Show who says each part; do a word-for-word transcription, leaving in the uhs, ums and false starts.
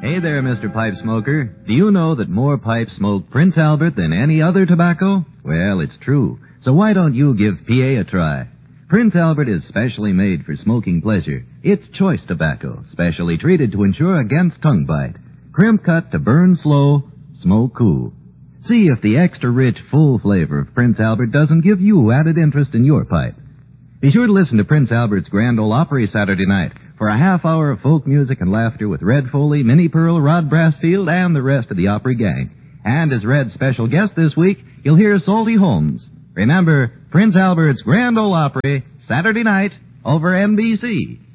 Speaker 1: Hey there, Mister Pipe Smoker. Do you know that more pipes smoke Prince Albert than any other tobacco? Well, it's true. So why don't you give P A a try? Prince Albert is specially made for smoking pleasure. It's choice tobacco, specially treated to ensure against tongue bite. Crimp cut to burn slow, smoke cool. See if the extra rich, full flavor of Prince Albert doesn't give you added interest in your pipe. Be sure to listen to Prince Albert's Grand Ole Opry Saturday night for a half hour of folk music and laughter with Red Foley, Minnie Pearl, Rod Brassfield, and the rest of the Opry gang. And as Red's special guest this week, you'll hear Salty Holmes. Remember, Prince Albert's Grand Ole Opry, Saturday night, over N B C.